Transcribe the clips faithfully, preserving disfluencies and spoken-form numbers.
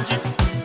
marungi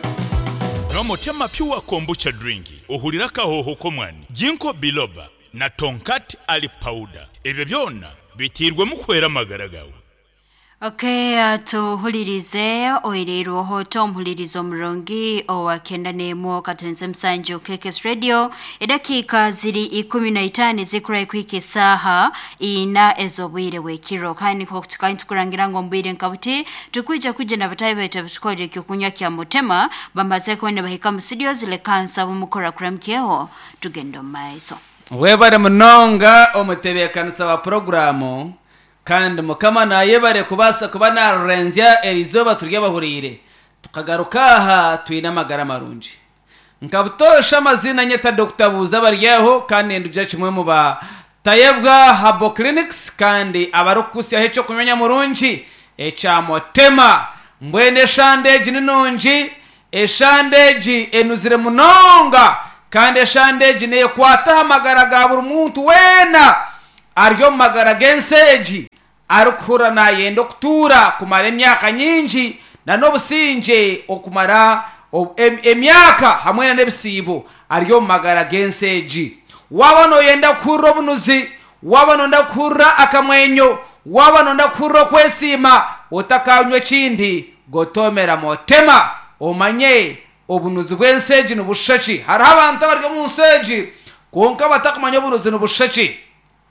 no Motema Pure kombucha drinki ohulira kahoho komwani Ginkgo biloba na tonkat ali powder ebyo byonna bitirwe mu kwera magaragawe. Okay, atuhulirize oirero hoto mpulirizo mrongi owa kenda nemo katenze msanjo K K S Radio edakika ziri ikumi na itanu zikura ikwike saha ina ezobwire wekiro kani ko tukaini tukurangira ngo mbire nkabuti tukwija kuje na batayi beta bisikode kyokunya kya Motema bambaze ko ne bahika mu studio zile kansa bumukora kuramkyeho tugendo maiso webare munonga omutebe kanisa wa programu kandi mukama nayebare kubasa kuba narenzya erizoba turya bahurire tukagaruka aha twina magara marungi nkabutosha amazina nyeta Dr Buza baryaho kandi nduje kimwe mu ba Tayebwa Habo Clinics kandi abarukusi ahecho kumenya murungi echa Motema mbwene shandeji ninungi eshandeji enuzire munonga kandi eshandeji ne kwata amagara ga buri muntu wena aryo magara genseji arukura na yendo kutura kumara emyaka nyingi na nobusinje okumara emyaka hamwe na nebisibo aryo magara genseji wabano yenda kurro bunuzi wabano ndakura akamwenyo wabano ndakura kwesima otakanywe kindi gotomera Motema omanye obunuzi bwenseji nubushachi hari abantu abaryo mu nseji konka batakumanya obunuzi nubushachi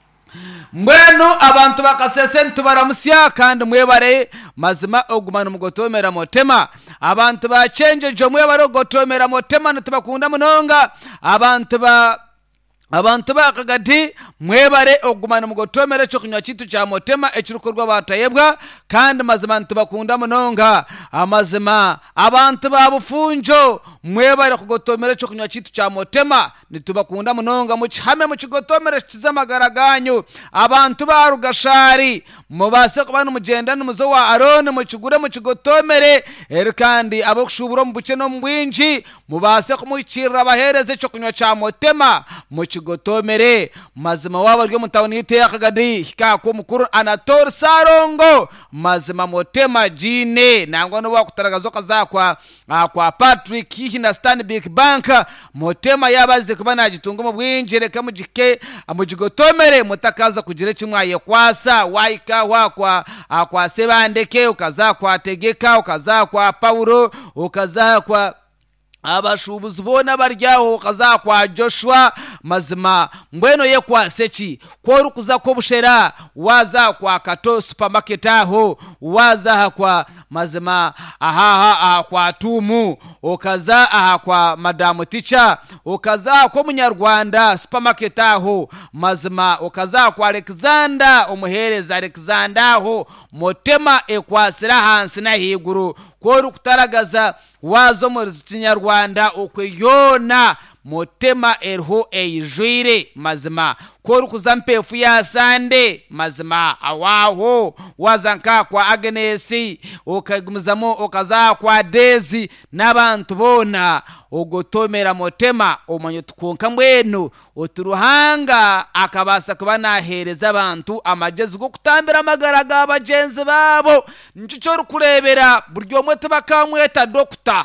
mbwenu abantu bakasese ntubaramusya kandi mwebare mazima ogumana mugotomera Motema abantu bachenjeje mwebare ogotomera Motema ntubakunda munonga abantu ba abantu bakagati mwebare ogumana mugotomera cyo kunywa kitu cya Motema ekirukorwa batayebwa kandi mazima ntubakunda munonga amazima abantu babufunjo mwebare kugotomera cyo kunywa kitu cya Motema nitubakunda munonga mu kihame mu kigotomera kizamagaraganyo abantu barugashari mubase kubana mugenda n'umuzo wa Arone mu kigure mu kigotomere eri kandi abokushuburo mu buke no mbwinji mubase kumukirira bahereze cyo kunywa cya Motema mu kigotomere mazima waba ryo mutawoni yite akagadi hikako mukuru Anatole Sarongo mazima Motema jine nangwa no bakutaragazo kazakwa kwa Patrick hina Stanbic Bank Motema yabaze kubana agitunga mu bwinjire kamujike amujigotomere mutakaza kugire kimwaye kwasa waika wakwa kwa Sebandeke ukaza kwa Tegeka ukaza kwa Paulo ukaza kwa abashubuzi bona baryaho ukaza kwa Joshua mazima mbweno ye kwa sechi kwa kuza ko bushera waza kwa Kato supermarket aho waza kwa mazima aha aha kwa Tumu ukaza aha kwa Madam Teacher ukaza ko Munyarwanda supermarket aho mazima ukaza kwa Alexander umuhereza Alexander aho Motema ekwasira hansi na higuru ko kutaragaza wazo mu Kinyarwanda okweyona Motema erho eyijwire mazima ko kuzampefu ya Sande mazima awaho wazanka kwa Agnes okagumuzamo okaza kwa Dezi nabantu bona ogotomera Motema omanyo tukonka mbwenu oturuhanga akabasa kuba nahereza abantu amagezi go kutambira amagara ga bagenzi babo nicyo rukurebera buryo mwe bakamweta Doctor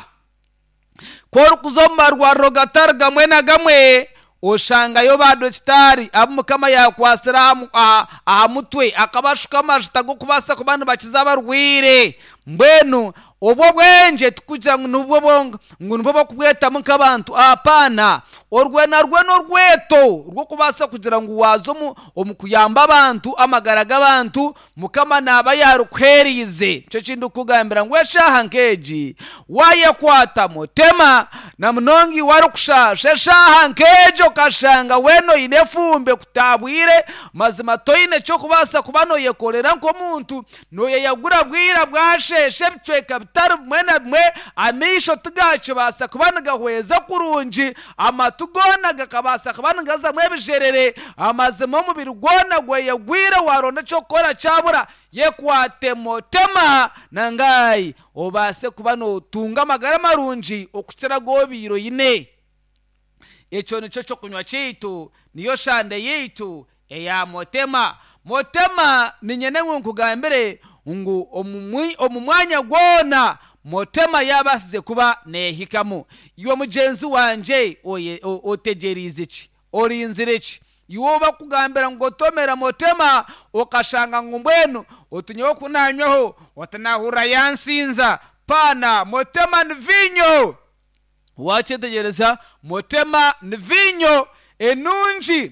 ko kuzombarwa rogatar gamwe na gamwe oshanga yo badoctari abumukama yakwasira aha mutwe akabashuka amajita go kubasa ku bantu bakiza barwire mbwenu obwo bwenje tukuja nubwo bonga ngunubwo bakubweta mukabantu apana orwena rweno rweto rwo kubasa kugira ngo wazo mu omukuyamba abantu amagaraga abantu mukama naba yarukwerize cyo kindu kugambira ngo eshaha nkeji waye kwata Motema na mnongi warukushasha shaha nkejo kashanga weno inefumbe kutabwire mazima toine cyo kubasa kubano yekolera nko muntu noye yagura bwira bwasheshe bicweka bitari mwene mwe amisho tugace basa kubana gahweza kurunji amatugona gakabasa kubana gaza mwe bijerere amazima mu birugona gwe yagwira waronda cyo kora cyabura ye kwate Motema nangai obase kubano tunga amagara marunji okukira gobiro yine echo nicho cyo kunywa cyitu niyo shande yitu eya Motema Motema ni nyene nkugambere ngo omumwi omumwanya gwona motema yabasize kuba nehikamu iwe mugenzi wanje oye otegerize iki orinzire iki iwo bakugambira ngo tomera motema okashanga ngumbwenu otunyo kunanywaho watanahura yansinza pana motema nvinyo wachetegereza motema nvinyo enunji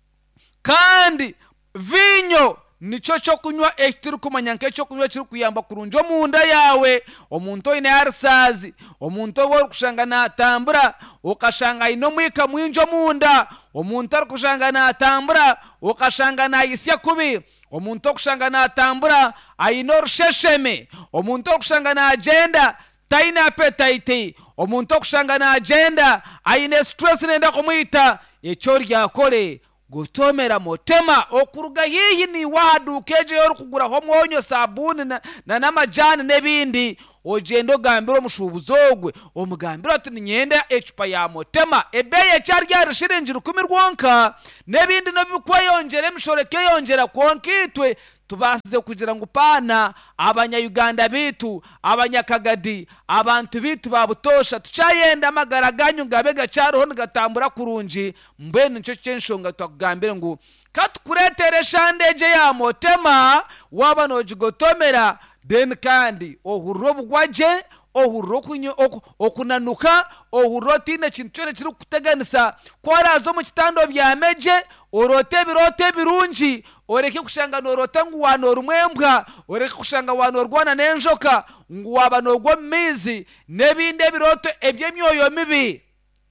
kandi vinyo nicho cyo kunywa ekitiri kumanya nke cyo kunywa kiri kuyamba kurunjo munda yawe omuntu ine arsazi omuntu wo kushanga na tambura ukashanga ino mwika mwinjo munda omuntu ari kushanga na tambura ukashanga na isya kubi omuntu kushanga na tambura ayino rushesheme omuntu kushanga na agenda taina appetite omuntu kushanga na agenda ayine stress nenda kumwita echo ryakore gutomera motema okuruga hihi ni wadukeje yo kugura ho mwonyo sabuni na, na namajani nebindi ogendo gambiro mushubuzogwe omugambiro ati nyenda echupa ya motema ebeye cyari yarishirinjira kumi rwonka nebindi no bikwayongere mishoreke yongera konkitwe tubasize kugira ngo pana abanya Uganda bitu abanyakagadi abantu bitu babutosha tucayenda amagaraganyu ngabega cyaro ngatambura kurunji mbene nco censhonga twagambire ngo katukuretere shandeje ya motema waba nojigotomera den kandi ohurro bugwaje ohurro kunyo okunanuka ohurro tine chinture kiri kuteganisa kwarazo mu kitando byameje orote birote birunji oreke kushanga norota ngo wanora umwembwa oreke kushanga wanorwana nenjoka ngo wabanogwa mizi nebinde birote ebyemyoyo mibi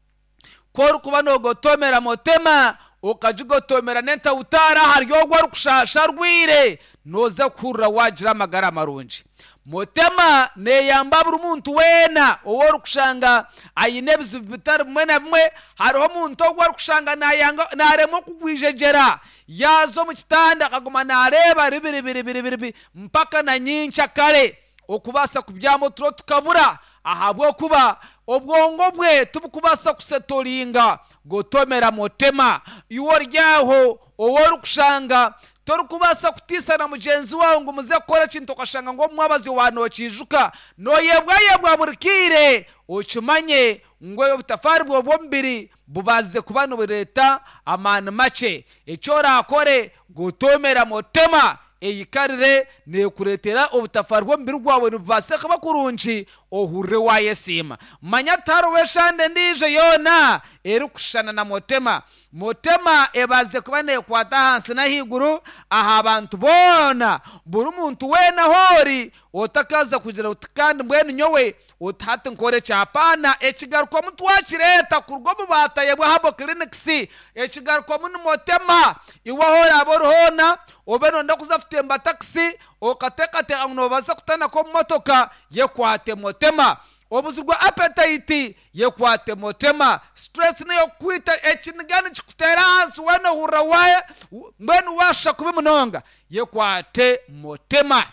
koru kuba nogotomera motema ukajugotomera nenta utara haryo gwa rukushasha rwire noza kurra wagira magara marunji motema ne yambabura umuntu wena owo rukushanga ayinebizu bitari mwe mwe hariho umuntu ogwa rukushanga nayanga naremo kugwijejera yazo mu kitanda akaguma nareba ribiribiribiribi mpaka na nyincha kare okubasa kubyamo turo tukabura ahabwo kuba obwongo bwe tubukubasa kusetoringa gotomera motema iwo ryaho owo rukushanga tori kubasa kutisa na mugenzi wawe ngo muze kora kintu kashanga ngo mwabazi wano kijuka no yebwa yebwa burikire ukimanye ngo yo butafari bwo bombiri bubaze kubano bureta amana mace ecora akore gutomera motema eyikarire ne kuretera obutafari bwo mbiri gwawe nubase kaba kurunji ohure wa yesima manya taro weshande ndije yona eri kushana na motema motema ebaze kubane kwata hansi na higuru aha abantu bona buri muntu wena hori otakaza kugira utikandi mbwene nyowe utate nkore cyapana ekigarukwa muntu wakireta kurwo mubataye bwa habo clinics ekigarukwa muntu motema iwahora aborohona obeno ndakuzafite mba taxi okatekate angno basa kutana ko motoka yekwate motema obuzurwa appetite yekwate motema stress niyo kwita ekinigani kikutera hansi wena hurawaye mbenu washa kubimunonga yekwate motema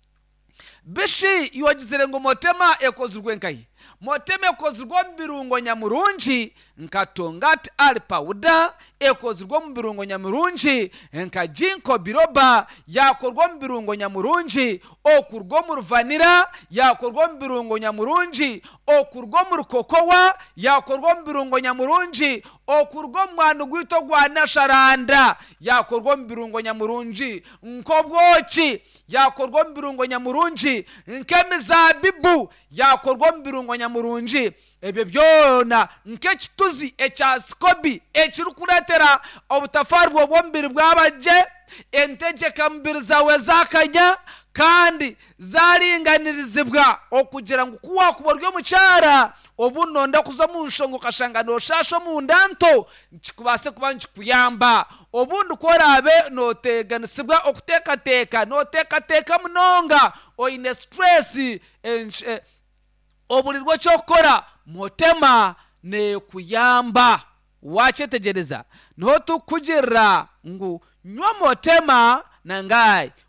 bishi iwagizire ngo motema ekozurwe nkayi motema ekozurwa mbirungo nyamurunji nkatongati ali powder ekozurwa mbirungo nyamurunji nka jinko biloba yakorwa mbirungo nyamurunji okurwa mu vanilla yakorwa mbirungo nyamurunji okurwa mu kokowa yakorwa mbirungo nyamurunji okurwa mwana gwito gwa nasharanda yakorwa mbirungo nyamurunji nkobwoki yakorwa mbirungo nyamurunji nkemizabibu yakorwa mbirungo nyamurunji ebyo byona nke kituzi echaskobi echirukuretera obutafari bwo bombiri bwabaje enteje kambiri zawe zakanya kandi zaringanirizibwa okugira ngo kuwa kuboryo mucyara obunonda kuza mu nshongo kashanga no shasho mu ndanto kikubase kuba nkikuyamba obundu korabe no teganisibwa okuteka teka no teka teka munonga oine stress enche oburirwa cyokora motema ne kuyamba wachetegereza no tukugira ngo nywa motema nangai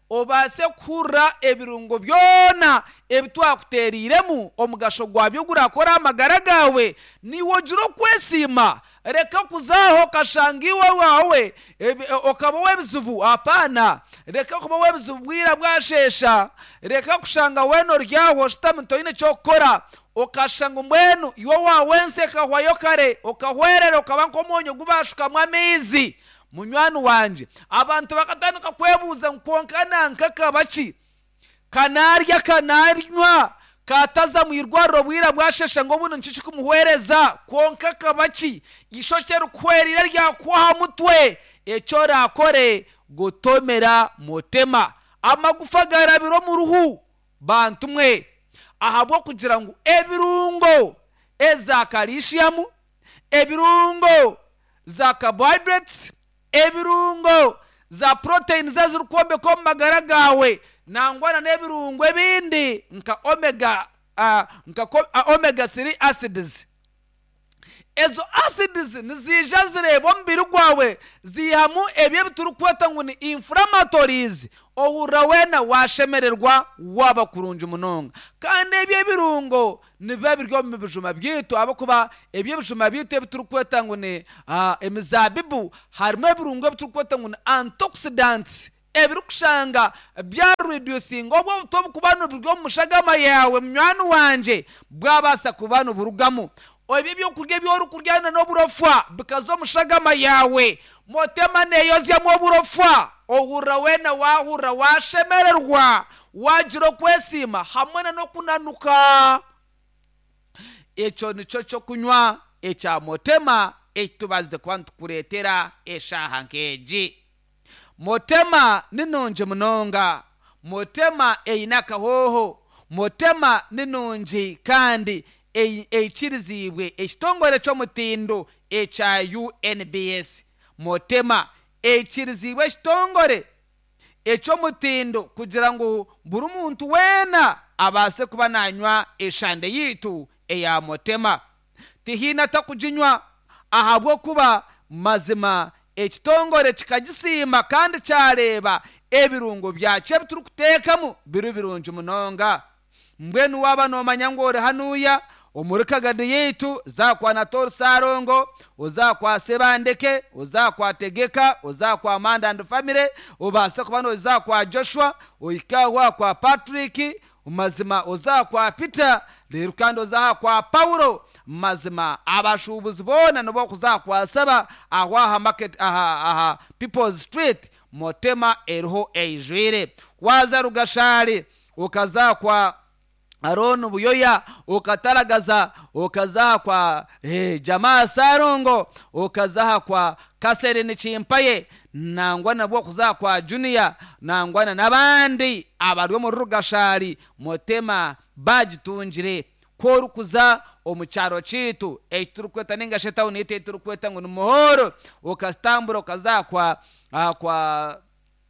obase kura ebirungo byona ebitwakuteriremu omugasho gwabyo gurakora amagara gawe niwo juro kwesima reka kuzaho kashangiwe wawe okaba webizubu apana reka kuba webizubu bwira bwashesha reka kushanga weno ryaho shitamutoine cyokora okashanga mwenu yo wawense kahwayo kare okahwerera okabanko monyo gubashuka mwamizi munywani wanje abantu bakatandika kwebuza nkonkana nkaka bachi kanarya kanarnywa kataza mwirwaro bwira bwashesha ngo buno ncici kumuhwereza konka kabachi ishokera kwerira rya kwa mutwe eco rakore gotomera motema amagufa garabiro mu ruhu bantumwe ahabwo kugira ngo ebirungo eza calcium ebirungo za carbohydrates ebirungo za protein zazirukombe ko magara gawe nangwana nebirungo ebindi nka omega uh, nka uh, omega three acids ezo acids nizija zirebo mbiri gwawe zihamu ebye biturukweta ngo ni inflammatories ohura wena washemererwa waba kurunje munonga kandi ebye birungo niba biryo mu bijuma byitu abakuba ebye bijuma byitu biturukweta ngo ni uh, emizabibu harimo birungo biturukweta ngo ni antioxidants ebirukushanga bya reducing obwo butobu kubano buryo mushagama yawe mnywani wanje bwabasa kubano burugamo obi byo kurya byo rukuryana no burofwa bikazo mushagama yawe motema neyo zya mu burofwa ohura wena wahura washemererwa wajiro kwesima hamwe no kunanuka eco nico cyo kunywa eca motema etubaze kwantu kuretera eshaha nkeji motema ninonje munonga motema einaka hoho motema ninonje kandi eichirizibwe ekitongore cyo mutindo echa U N B S motema eichirizibwe ekitongore echo mutindo kugira ngo buri muntu wena abase kuba nanywa eshande yitu eya motema tihina takujinywa ahabwo kuba mazima ekitongore kikagisima kandi cyareba ebirungo byace biturukutekamo biru birunje munonga mbwenu waba no manyangore hanuya omurikagade yitu za kwa Nator Sarongo uza kwa Sebandeke uza kwa Tegeka uza kwa Amanda and family ubase kubano uza kwa Joshua uikawa kwa Patrick umazima uza kwa Peter lirukando za kwa Paulo mazima abashubuzi bona no bokuza kwa saba ahwa market aha aha People's Street motema erho ejwire waza rugashari ukaza kwa Aron Buyoya ukataragaza ukaza kwa eh, Jamaa Sarongo ukaza kwa Kasere Nichimpaye nangwana bwo kuza kwa Junior nangwana nabandi abaryo mu rugashari motema bagitunjire korukuza omucharo chitu eturukweta ninga shetauni ite turukweta ngo muhoro ukastamburo kaza kwa uh, kwa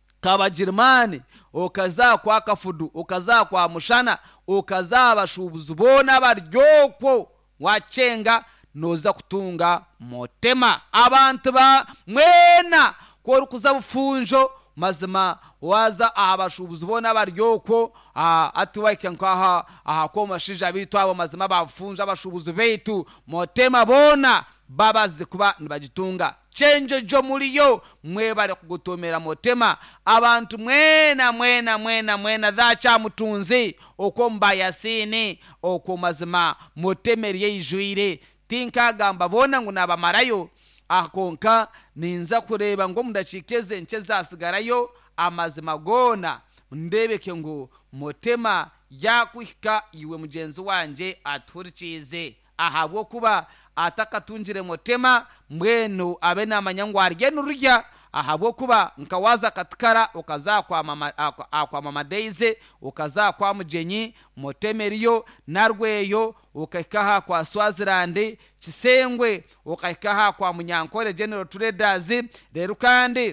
Kabajirmani ukaza kwa Kafudu ukaza kwa Mushana ukaza abashubuzi bona baryoko wacenga noza kutunga motema abantu ba mwena korukuza bufunjo mazima waza abashubuzi bona baryoko ati wake nkaha ahakoma shija bitu abo mazima bafunja abashubuzi betu motema bona babaze kuba nibagitunga chenje jo muliyo mwebare kugutomera motema abantu mwena mwena mwena mwena dhacha mutunzi oko mbayasini oko mazima motemeriye ijuire tinka gamba bona ngo nabamarayo akonka ninza kureba ngo mudacikeze nce zasigarayo amazima gona ndebeke ngo motema yakwika iwe mugenzi wanje aturikize ahabwo kuba atakatunjire motema mwenu abe namanyangwarye nurya ahabwo kuba nkawaza katkara ukaza kwa mama kwa mama Daisy ukaza kwa mujenyi motemeriyo narweyo ukakaha kwa Swaziland Kisengwe ukakaha kwa Munyankore General Traders rero kandi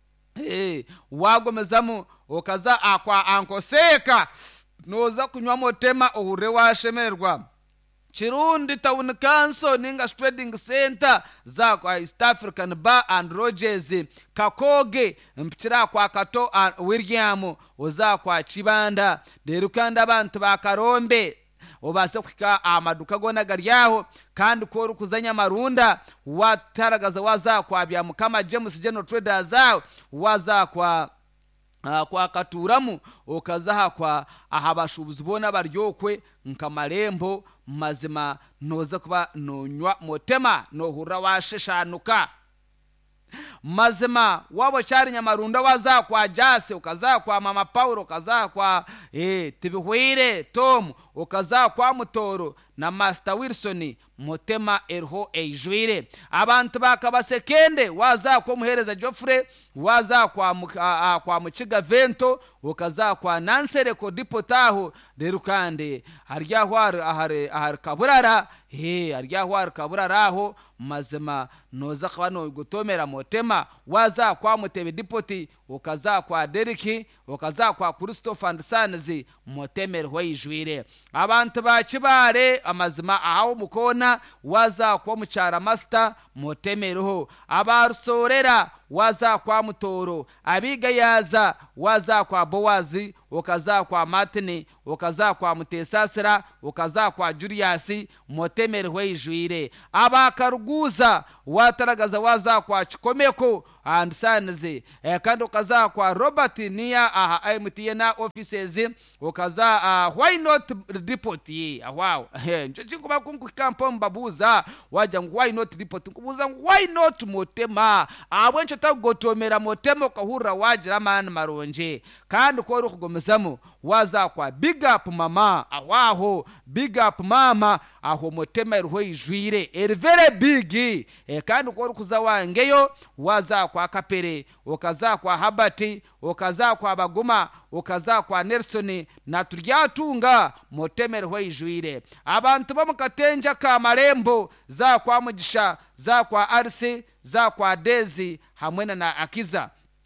eh wagomezamu ukaza akwa ankoseka noza kunywa motema ohure washemererwa Chirundi Town Council ninga Trading Center za kwa East African Bar and Rogers Kakoge mpchira kwa Kato and William oza kwa Chibanda derukanda abantu bakarombe obase kwika amaduka gona garyaho kandi ko kuzanya marunda wataragaza waza kwa bya mukama James General Traders zao waza kwa Uh, kwa katuramu okazaha kwa ahabashubuzi bona baryokwe nkamarembo mazima noza kuba nonywa motema nohura washeshanuka mazima wabo cyari nyamarunda waza kwa Jase ukaza kwa Mama Paulo ukaza kwa eh Tibihwire Tom ukaza kwa Mutoro na Master Wilson motema erho ejwire abantu bakabasekende waza kwa muhereza Geoffrey waza kwa muka, kwa Mukiga Vento ukaza kwa Nansere ko dipotaho derukande haryaho ahare ahar kaburara he haryaho ahar kaburara aho mazima noza kwano gutomera motema waza kwa Mutebe dipoti ukaza kwa Deriki ukaza kwa Christopher Andersons motemer hoyijwire abantu bakibare amazima aho mukona waza kwa Mucyara Master motemeroho abarusorera waza kwa Mutoro abiga yaza waza kwa Bowazi ukaza kwa Martin ukaza kwa Mutesasira ukaza kwa Julius motemer hoyijwire abakaruguza wataragaza waza kwa Chikomeko Andersons eh, kandi ukaza kwa Robert Nia aha M T N offices ukaza uh, why not report ye uh, wow ncho chikuba kunku kampo mbabuza waja why not report kubuza why not motema abwe ncho tagotomera motema ukahura wajira man maronje kandi ko rukugomezamo waza kwa big up mama awaho big up mama aho motema irho ijwire eri very big eh, kandi ko rukuza wangeyo waza kwa Kapere ukaza kwa Habati ukaza kwa Baguma ukaza kwa Nelson na turyatunga motemer hoyijwire abantu bamukatenja ka marembo za kwa Mugisha za kwa Arse za kwa Dezi hamwena na Akiza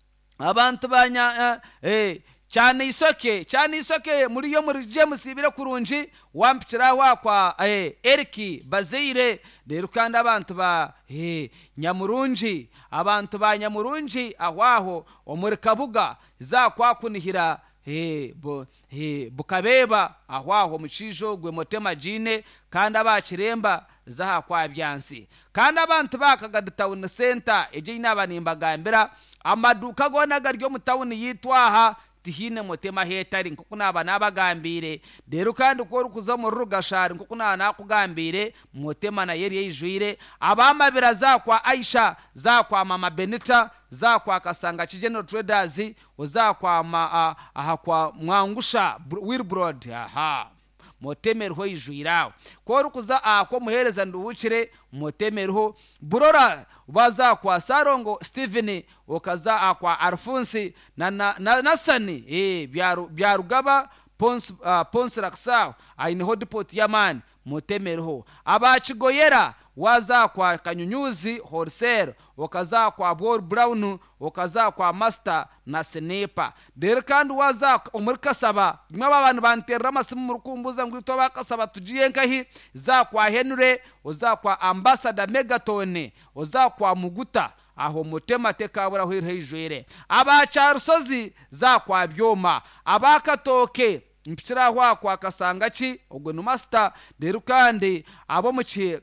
abantu banya eh cyane isoke cyane isoke muri yo muri James bire kurunji wampitira wa kwa eh Eriki Bazire derukanda abantu ba eh Nyamurunji abantu ba Nyamurunji ahwaho omuri Kabuga za kwa kunihira he bo he bukabeba ahwaho mucijo gwe motema jine kandi abakiremba zaha kwa byansi kandi abantu bakagada Town Center eje inabanimbaga amaduka gona garyo mu town yitwaha tihine motema hetari nkuko nabana abagambire dero kandi ko rukuza mu rugashari nkuko nana kugambire motema na yeri yijwire abamabira za kwa Aisha za kwa Mama Benita za kwa Kasanga General Traders uza kwa ma, uh, aha kwa Mwangusha Wilbrod aha motemerho ijwiraho ko rukuza ako muhereza nduwukire motemerho burora baza kwa Sarongo Steven okaza akwa Alphonse na na, na Nasani eh byaru byarugaba Pons uh, Pons Raksa aine hodipot yaman motemerho abachigoyera waza kwa Kanyunyuzi Horsel okaza kwa Bor Brown okaza kwa Master na Senepa derkand waza umurkasaba nyuma abantu banterra masimu murukumbuza ngwito bakasaba tugiye nkahi za kwa Henry oza kwa Ambassador Megatone oza kwa Muguta aho motema tekabura hwirhejwere abacarusozi za kwa Byoma abakatoke mpchira hwa kwa Kasangachi ogwe no Master derukande abo muci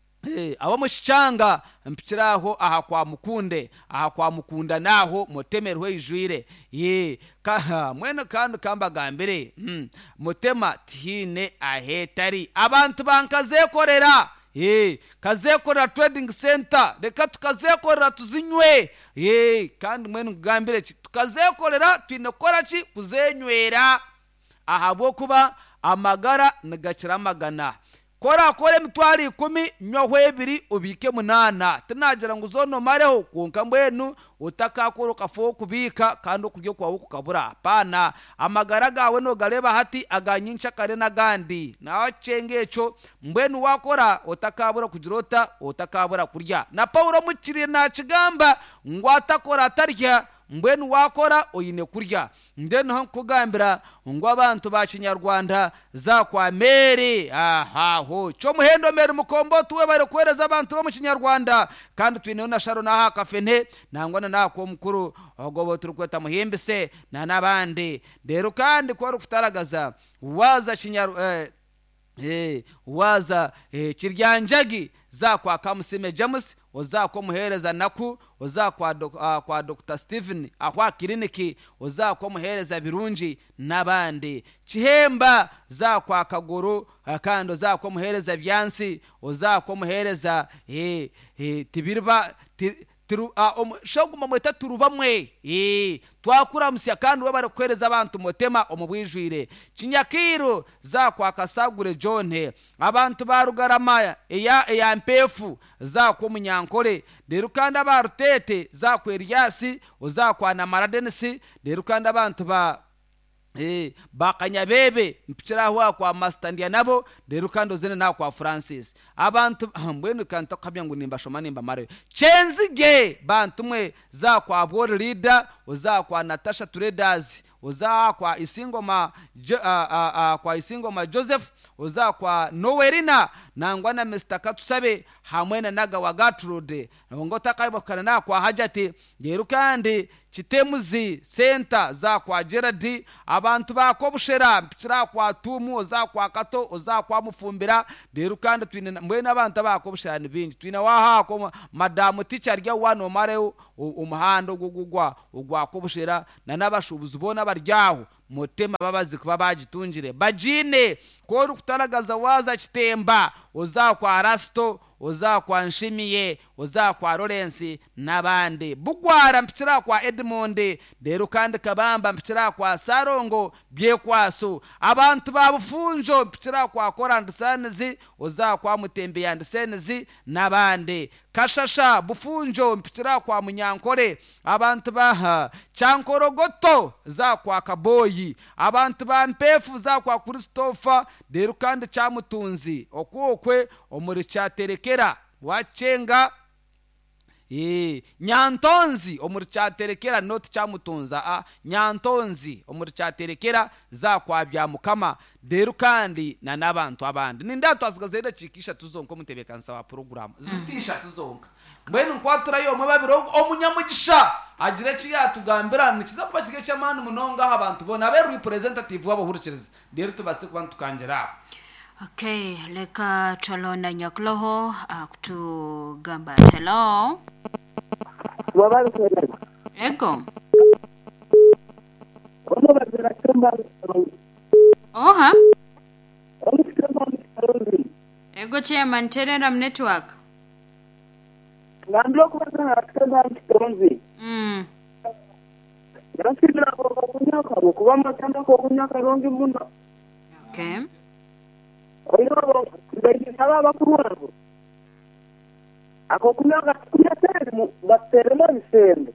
Eh abo mushanga mpikiraho aha kwa Mukunde aha kwa Mukunda naho motemerwe ijwire ye kaha mwene kandi kambagambire mm, motema tihine ahetari abantu bankazekorera eh kazekorera Trading Center reka tukazekorera tuzinywe eh kandi mwene ngambire tukazekorera twinokora ki kuzenywera aha bwo kuba amagara nagakira magana kora kore mitwari kumi nyohwebiri ubike munana tinagira ngo uzono mareho kunka mbwenu utakakoro kafo kubika kandi okubyo kwa ukukabura pana amagara gawe no gareba hati aganyincha kare nagandi na cengecho mbwenu wakora utakabura kujirota utakabura kurya na Paulo mukiri na kigamba ngo atakora atarya mbwenu wakora oyine kurya ndeno ho kugambira ngo abantu ba Kinyarwanda za kwa mere aha ho cyo muhendo mere mukombo tuwe bare kwereza abantu bo mu Kinyarwanda kandi twine na sharo na haka fene nangwana nako mukuru ogobo turukweta muhimbise na nabandi rero kandi ko rukutaragaza waza Kinyar eh, eh waza eh, Kiryanjagi za kwa Kamusime James oza ko muhereza naku oza kwa dok, uh, kwa Doctor Stephen akwa kliniki oza ko muhereza birungi nabandi Chihemba za kwa Kaguru akando za ko muhereza byansi oza ko muhereza eh, eh tibirba ti, tiru um, shoguma mweta turubamwe eh twakuramusya kandi we bare kwereza abantu motema omubwijwire Kinyakiro za kwa Kasagure John abantu barugarama eya eya mpefu za ko munyankore derukanda barutete za kwa Eliasi oza kwa na Maradenisi derukanda abantu ba eh bakanyabebe mpchira hwa kwa Mastandia nabo derukando zene na kwa Francis abantu mbwenu kanto kabya ngo nimba shoma nimba mare chenzige bantu mwe za kwa board leader oza kwa Natasha Traders oza kwa Isingoma jo, uh, uh, uh, kwa Isingoma Joseph oza kwa Nowerina nangwana Mister Katusabe hamwena naga wa Gertrude ngota kaibokana na kwa Hajati derukandi Chitemuzi center za kwa Gerard abantu bakobushera mpira kwa Tumu za kwa Kato oza kwa Mufumbira derukandi twine mbwena abantu bakobushera nibingi twine waha ko madamu teacher rya wano mare umuhando gugugwa ugwa kobushera na nabashubuzi bona baryaho motema babazi kuba bagitungire bajine ko rukutaragaza waza Kitemba oza kwa Rasto oza kwa Nshimiye oza kwa Lawrence nabandi Bugwara mpira kwa Edmond dero kandi Kabamba mpira kwa Sarongo byekwaso abantu babufunjo mpira kwa Korandsanzi oza kwa Mutembe yandisenzi nabandi Kashasha bufunjo mpira kwa Munyankore abantu baha Chankorogoto za kwa Kaboyi abantu ba mpefu za kwa Christopher dero kandi Chamutunzi okokwe omuri Chaterekera wachenga eh Nyantonzi omuri Chaterekera not Chamutunza a Nyantonzi omuri Chaterekera za kwa bya Mukama dero kandi na nabantu abandi nindato asigazera cikisha tuzonko mutebekansa wa program zitisha tuzonka mbene nkwatura yo mwabiro omunyamugisha agire ki yatugambira nikiza kuba kige cyamani munonga abantu bona be representative wabo hurukiriza dero tubase kubantu kanjira. Okay, leka Chalona Nyakloho akutugamba hello. Wabali kwele. Ego. Omo bazira chumba. Oha. Omo chumba msaroni. Ego chairman Telegram network. Ngamblo kubazira chumba msaroni. Mm. Yasibira ko kunyaka ko kuba matanda ko kunyaka rongi muno. Okay. Oyo ndege saba bakurwabo. Ako kunyaka kunyateri mu bateremo bisembe.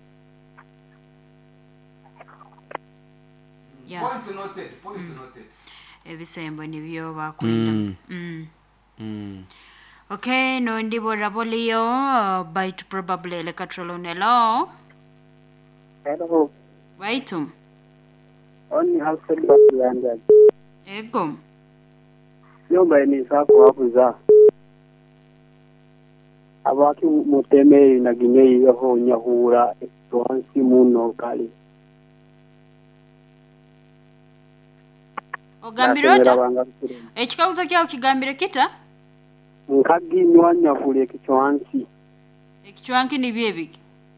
Yeah. Point noted, point mm. noted. Ebisembo nibyo bakwenda. Mm. Mm. Mm. Okay, no ndibo rabolio uh, bite probably le katrolone hello. Hello. Waitum. Oni absolutely landed. Ego. Yomba ni sako hapuza. Abaki mutemeri na ginei yaho nyahura tonsi muno kali. Ogambirota? Ekikauza kyao kigambire kita? Nkagi nywanya hule kichwansi. Ekichwanki ni byebiki?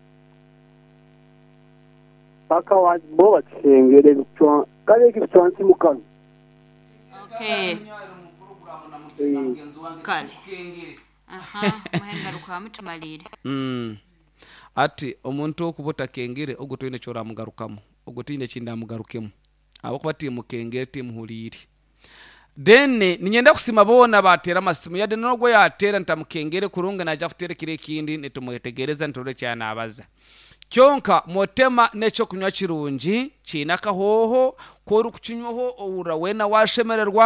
Paka wa boba kisengere kichwan kale kichwansi mukano. Okay. Kale. Aha, muhenga rukwa mutumalire. Mm. Ati omuntu okubuta kengire ogutwine chora mugarukamo. Ogutine chinda mugarukemo. Abo kubati mukengere timuhuliri. Dene ninyenda kusima bona batera amasimu yade nogwe yatera ntamukengere kurunga naja kutere kire kindi netumutegereza ntore cyane abaza. Kyonka motema necho kunywa kirungi cina kahoho koru kukinywaho owura wena washemererwa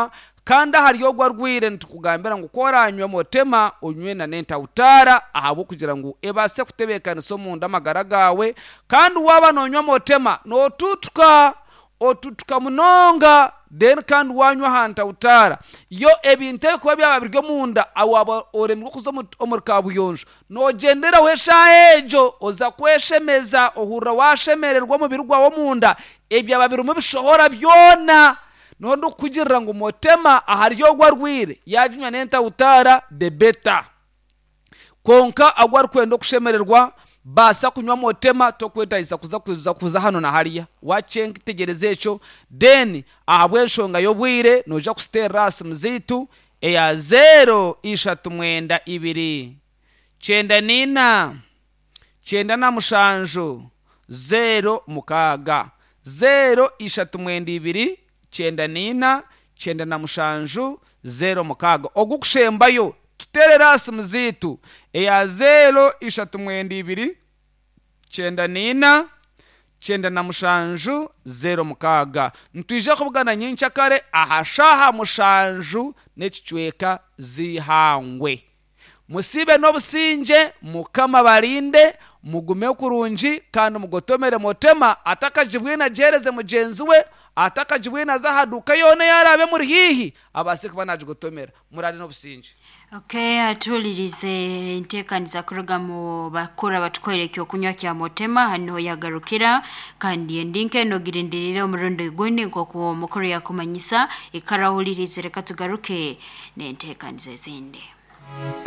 kandi hariyo gwa rwire ntukugambira ngo koranywe motema unywe na nenta utara ahabo kugira ngo ebase kutebekana so munda magara gawe kandi waba nonywa motema no tutuka otutuka munonga den kandi wanywa hanta utara yo ebinte kuba byababiryo munda awaba oremwe kuzo omurka buyonjo no gendera wesha ejo oza kweshemeza ohura washemererwa mu birugwa wo munda ebyababiro mu bishohora byona nondo kugirira ngo motema ahariyo gwa rwire yajunywa nenta utara de beta konka agwa kwendo kushemererwa basa kunywa motema to kwetayisa kuza kuza kuza hano na hariya wacenga tegereze echo then abwenshonga yo bwire noja kusterras mzitu eya zero ishatu mwenda ibiri chenda nina chenda na mushanjo zero mukaga zero ishatu mwenda ibiri chenda nina chenda na mushanju zero mukaga ogukushembayo tutererasi mzitu eya zero ishatu mwenda ibiri chenda nina chenda na mushanju zero mukaga ntwije kubugana nyincha kare ahashaha mushanju nechichweka zihangwe musibe no businje mukama barinde mugume kurunji kandi mugotomere motema atakajibwina jereze mugenzi we atakajibwina zahaduka yone yarabe muri hihi abase kuba najugotomera murari no businje. Okay, atulirize intekaniza kuruga mu bakura batwereke okunywa kya motema hano yagarukira kandi endinke no girindirire umurundo iguni ngo ku mukuru yakumanyisa ikarahulirize reka tugaruke n'intekanize zindi.